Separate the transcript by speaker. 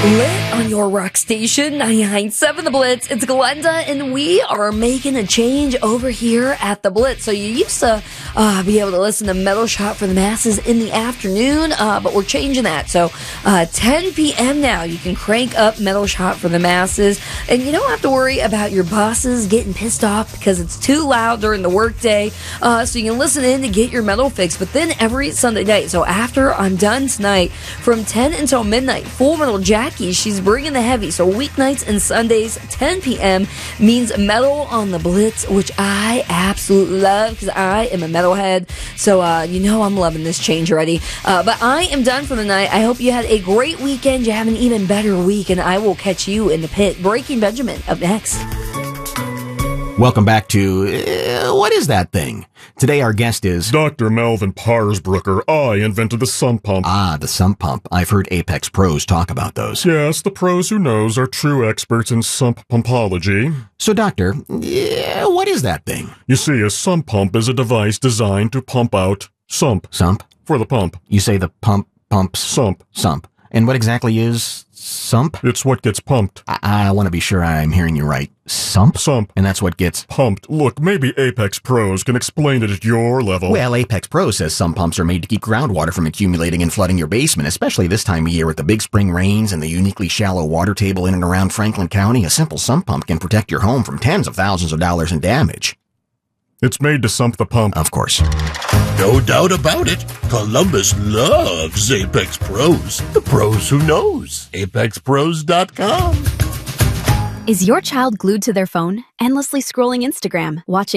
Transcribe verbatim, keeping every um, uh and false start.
Speaker 1: Lit on your rock station, ninety-nine point seven The Blitz. It's Glenda, and we are making a change over here at The Blitz. So you used to uh, be able to listen to Metal Shot for the Masses in the afternoon, uh, but we're changing that. So uh, ten p.m. now, you can crank up Metal Shot for the Masses, and you don't have to worry about your bosses getting pissed off because it's too loud during the workday. Uh, so you can listen in to get your metal fix. But then every Sunday night, so after I'm done tonight, from ten until midnight, Full Metal Jacket, she's bringing the heavy. So weeknights and Sundays, ten p.m. means metal on the Blitz, which I absolutely love because I am a metalhead. So, uh, you know I'm loving this change already. Uh, but I am done for the night. I hope you had a great weekend. You have an even better week, and I will catch you in the pit. Breaking Benjamin up next.
Speaker 2: Welcome back to, uh, what is that thing? Today our guest is
Speaker 3: Doctor Melvin Parsbrucker. I invented the sump pump.
Speaker 2: Ah, the sump pump. I've heard Apex pros talk about those.
Speaker 3: Yes, the pros who knows are true experts in sump pumpology.
Speaker 2: So, Doctor, yeah, what is that thing?
Speaker 3: You see, a sump pump is a device designed to pump out sump.
Speaker 2: Sump?
Speaker 3: For the pump.
Speaker 2: You say the pump pumps?
Speaker 3: Sump.
Speaker 2: Sump. And what exactly is sump?
Speaker 3: It's what gets pumped.
Speaker 2: I, I want to be sure I'm hearing you right. Sump?
Speaker 3: Sump.
Speaker 2: And that's what gets
Speaker 3: pumped. Look, maybe Apex Pros can explain it at your level.
Speaker 2: Well, Apex Pro says some pumps are made to keep groundwater from accumulating and flooding your basement, especially this time of year with the big spring rains and the uniquely shallow water table in and around Franklin County. A simple sump pump can protect your home from tens of thousands of dollars in damage.
Speaker 3: It's made to sump the pump.
Speaker 2: Of course.
Speaker 4: No doubt about it. Columbus loves Apex Pros. The pros who knows. Apex Pros dot com.
Speaker 5: Is your child glued to their phone, endlessly scrolling Instagram, watching